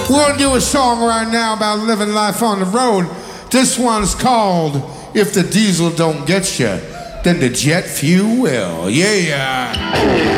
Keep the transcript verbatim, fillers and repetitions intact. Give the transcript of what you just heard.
We're gonna do a song right now about living life on the road. This one's called If the Diesel Don't Get You, Then the Jet Fuel Will. Yeah.